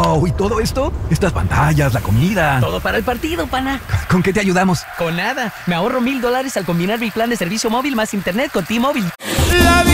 Wow, ¿y todo esto? Estas pantallas, la comida. Todo para el partido, pana. ¿Con qué te ayudamos? Con nada. Me ahorro $1000 al combinar mi plan de servicio móvil más internet con T-Mobile.